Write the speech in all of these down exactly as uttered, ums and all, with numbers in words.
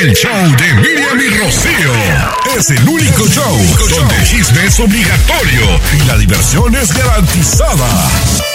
El show de Miriam y Rocío es el único show donde el chisme es obligatorio y la diversión es garantizada.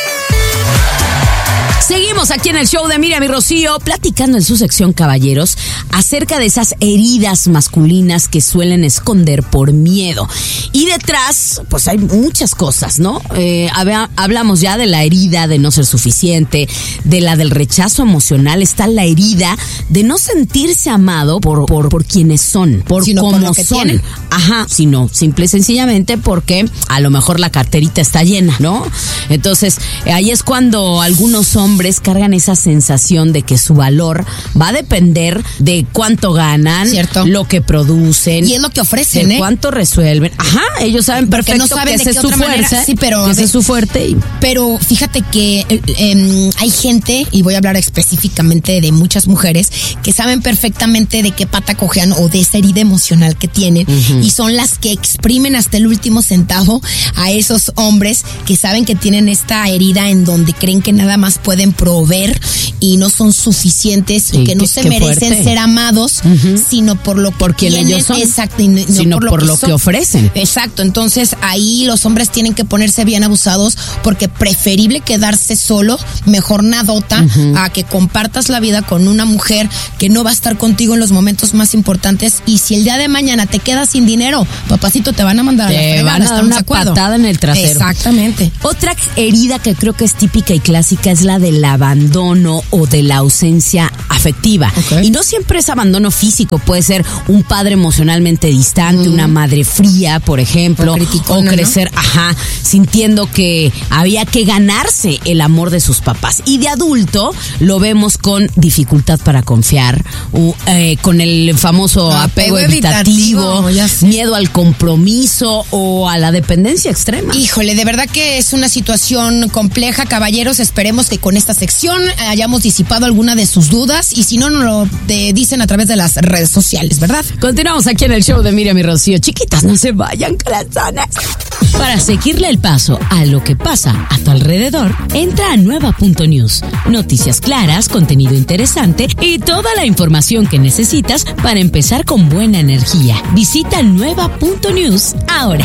Seguimos aquí en el show de Miriam y Rocío, platicando en su sección Caballeros acerca de esas heridas masculinas que suelen esconder por miedo. Y detrás, pues hay muchas cosas, ¿no? Eh, hab- hablamos ya de la herida de no ser suficiente, de la del rechazo emocional, está la herida de no sentirse amado por, por, por quienes son, por Sino por cómo lo que son. tienen. Ajá, sino simple y sencillamente porque a lo mejor la carterita está llena, ¿no? Entonces, ahí es cuando algunos hombres cargan esa sensación de que su valor va a depender de cuánto ganan, Cierto. lo que producen, Y es lo que ofrecen, de ¿eh? cuánto resuelven. Ajá, ellos saben Porque perfecto no saben que de ese qué es su otra manera. fuerza, Sí, pero, que a ese ver, es su fuerte. Y Pero fíjate que eh, eh, hay gente, y voy a hablar específicamente de muchas mujeres, que saben perfectamente de qué pata cojean o de esa herida emocional que tienen, uh-huh. y son las que exprimen hasta el último centavo a esos hombres que saben que tienen esta herida en donde creen que nada más pueden proveer y no son suficientes, Sí, y que no qué- se qué merecen fuerte. ser amados, Ujú. sino por lo que Por quien tienen, ellos son. exacto, y no, no sino por lo, son. que ofrecen. Exacto, entonces ahí los hombres tienen que ponerse bien abusados, porque preferible quedarse solo, mejor nadota, uh-huh. a que compartas la vida con una mujer que no va a estar contigo en los momentos más importantes, y si el día de mañana te quedas sin dinero, papacito, te van a mandar a la Te fregada, van a dar ¿estamos una de acuerdo? patada en el trasero. Exactamente. Otra herida que creo que es típica y clásica es la del abandono o de la ausencia afectiva. Okay. Y no siempre es abandono físico, puede ser un padre emocionalmente distante, mm. una madre fría, por ejemplo, o, criticona, o crecer, ¿no? ajá, sintiendo que había que ganarse el amor de sus papás. Y de adulto lo vemos con dificultad para confiar, o, eh, con el famoso no, apego, apego evitativo, evitativo miedo al compromiso o a la dependencia extrema. Híjole, de verdad que es una situación compleja, caballeros. Esperemos que con esta sección hayamos disipado alguna de sus dudas, y si no, nos lo de, dicen a través de las redes sociales, ¿verdad? Continuamos aquí en el show de Miriam y Rocío. Chiquitas, no se vayan, corazones. Para seguirle el paso a lo que pasa a tu alrededor, entra a nueva punto news. Noticias claras, contenido interesante y toda la información que necesitas para empezar con buena energía. Visita nueva punto news ahora.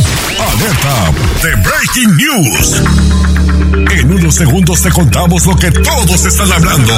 Alerta de Breaking News. En unos segundos te contamos lo que todos están hablando.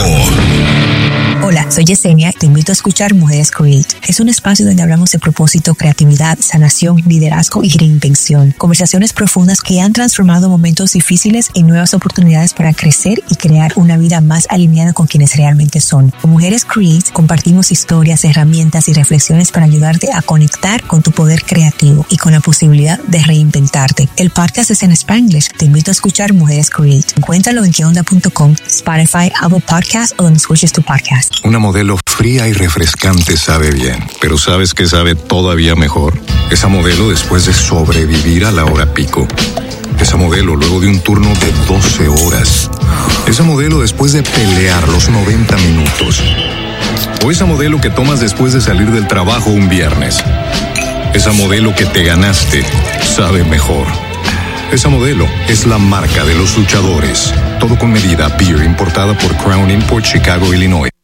Hola, soy Yesenia y te invito a escuchar Mujeres Create. Es un espacio donde hablamos de propósito, creatividad, sanación, liderazgo y reinvención. Conversaciones profundas que han transformado momentos difíciles en nuevas oportunidades para crecer y crear una vida más alineada con quienes realmente son. Con Mujeres Create compartimos historias, herramientas y reflexiones para ayudarte a conectar con tu poder creativo y con la posibilidad de reinventarte. El podcast es en Spanglish. Te invito a escuchar Mujeres Create. Encuéntralo en que onda punto com, Spotify, Apple Podcasts o donde escuches tu podcast. Una modelo fría y refrescante sabe bien, pero ¿sabes qué sabe todavía mejor? Esa modelo después de sobrevivir a la hora pico. Esa modelo luego de un turno de doce horas. Esa modelo después de pelear los noventa minutos. O esa modelo que tomas después de salir del trabajo un viernes. Esa modelo que te ganaste sabe mejor. Esa modelo es la marca de los luchadores. Todo con medida, beer importada por Crown Import, Chicago, Illinois.